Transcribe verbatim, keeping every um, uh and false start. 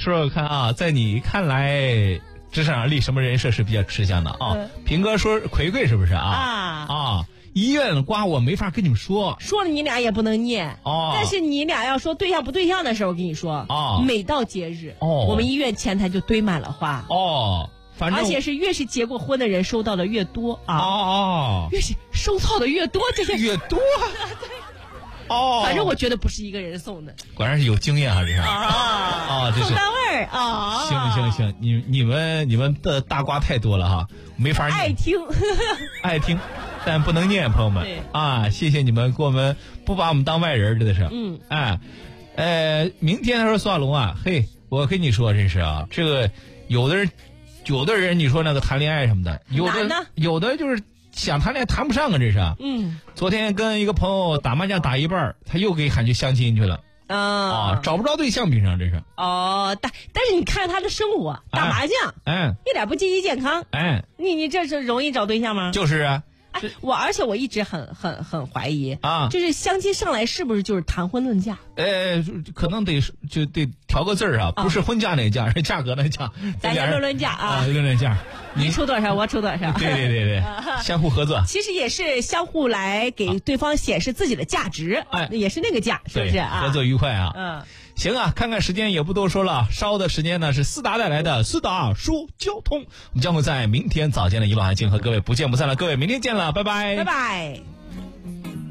说说看啊，在你看来，职场上立什么人设是比较吃香的啊？嗯、平哥说葵葵是不是啊？ 啊啊！医院瓜我没法跟你们说， 说了你俩也不能念哦。 但是你俩要说对象不对象的时候，我跟你说哦， 每到节日哦， 我们医院前台就堆满了花哦。反正而且是越是结过婚的人收到的越多啊！ 哦哦， 越是收到的越多，这些越多。哦， 反正我觉得不是一个人送的， 果然是有经验啊，这是啊啊，这是送单位儿啊。 行行行，你你们你们的大瓜太多了哈，没法念。 爱听， 爱听，但不能念，朋友们啊，谢谢你们给我们不把我们当外人，真的是。 嗯， 哎，呃，明天的时候苏亚龙啊，嘿，我跟你说，真是啊，这个有的人，有的人你说那个谈恋爱什么的，有的有的就是。想谈恋爱谈不上啊，这是。 嗯， 昨天跟一个朋友打麻将打一半，他又给喊去相亲去了。 啊、 哦，找不着对象，平常这是。 哦，但但是你看他的生活，打麻将， 哎， 一点不积极健康， 哎， 你你这是容易找对象吗？ 就是啊。 哎，我而且我一直很很很怀疑啊， 就是相亲上来是不是就是谈婚论嫁？ 呃，可能得就得调个字儿啊，不是婚价那价，是价格那价。 咱先论论价啊， 论论价， 你出多少，我出多少。 对对对对，相互合作。 其实也是相互来给对方显示自己的价值，哎，也是那个价，是不是啊？ 合作愉快啊。 嗯。 行啊，看看时间也不多说了，稍的时间呢是思达带来的思达说交通，我们将会在明天早间的一路海经和各位不见不散了，各位明天见了，拜拜， 拜拜。